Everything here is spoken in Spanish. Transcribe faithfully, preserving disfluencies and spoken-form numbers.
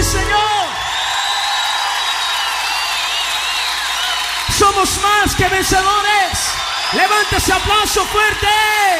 Señor. Somos más que vencedores. Levanta ese aplauso fuerte.